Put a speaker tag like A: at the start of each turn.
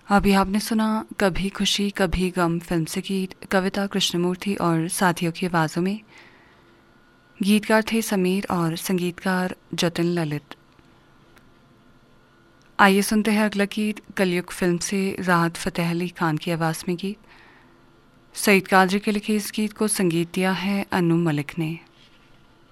A: अभी आपने सुना कभी खुशी कभी गम फिल्म से गीत, कविता कृष्णमूर्ति और साथियों की आवाज़ों में। गीतकार थे समीर और संगीतकार जतिन ललित। आइए सुनते हैं अगला गीत कलयुग फिल्म से राहत फ़तेह अली खान की आवाज़ में गीत। सईद कादरी के लिखे इस गीत को संगीत दिया है अनु मलिक ने।